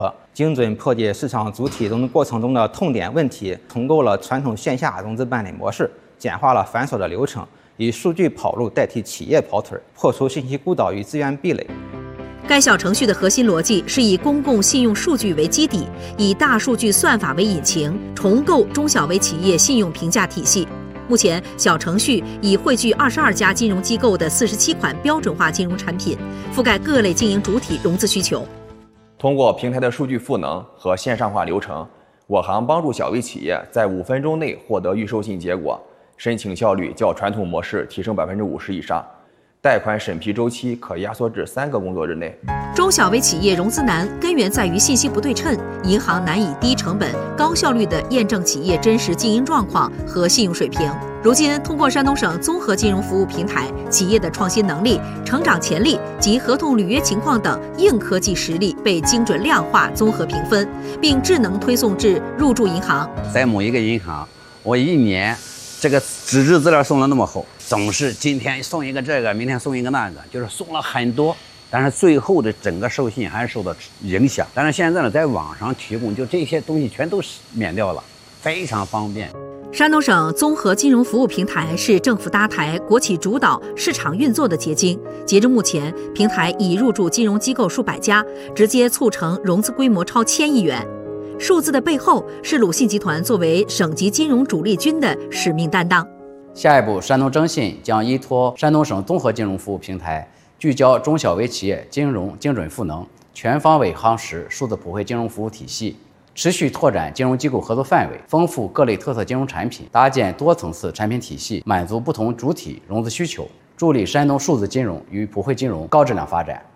精准破解市场主体融资过程中的痛点问题，重构了传统线下融资办理模式，简化了繁琐的流程，以数据跑路代替企业跑腿，破除信息孤岛与资源壁垒。 该小程序的核心逻辑是以公共信用数据为基底，以大数据算法为引擎，重构中小微企业信用评价体系。目前，小程序已汇聚22家金融机构的47款标准化金融产品，覆盖各类经营主体融资需求。 通过平台的数据赋能和线上化流程，我行帮助小微企业在5分钟内获得预授信结果，申请效率较传统模式提升50%以上，贷款审批周期可压缩至3个工作日内。 中小微企业融资难，根源在于信息不对称，银行难以低成本、高效率地验证企业真实经营状况和信用水平。如今，通过山东省综合金融服务平台，企业的创新能力、成长潜力及合同履约情况等硬科技实力被精准量化、综合评分，并智能推送至入驻银行。 在某一个银行，我一年这个纸质资料送了那么厚，总是今天送一个这个，明天送一个那个，就是送了很多，但是最后的整个授信还是受到影响。但是现在呢，在网上提供，就这些东西全都免掉了，非常方便。 山东省综合金融服务平台是政府搭台、国企主导、市场运作的结晶。截至目前，平台已入驻金融机构数百家，直接促成融资规模超1000亿元。数字的背后是鲁信集团作为省级金融主力军的使命担当。 下一步，山东征信将依托山东省综合金融服务平台，聚焦中小微企业金融精准赋能，全方位夯实数字普惠金融服务体系，持续拓展金融机构合作范围，丰富各类特色金融产品，搭建多层次产品体系，满足不同主体融资需求，助力山东数字金融与普惠金融高质量发展。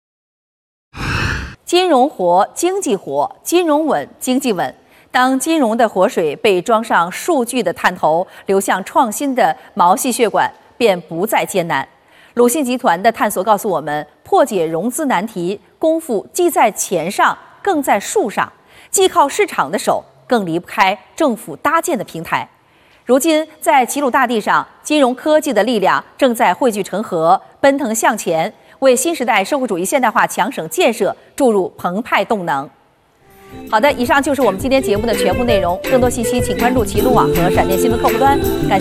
金融活，经济活；金融稳，经济稳。当金融的活水被装上数据的探头，流向创新的毛细血管，便不再艰难。鲁信集团的探索告诉我们，破解融资难题，功夫既在钱上，更在树上，既靠市场的手，更离不开政府搭建的平台。如今，在齐鲁大地上，金融科技的力量正在汇聚成河，奔腾向前，为新时代社会主义现代化强省建设注入澎湃动能。好的，以上就是我们今天节目的全部内容。更多信息请关注齐鲁网和闪电新闻客户端。感谢。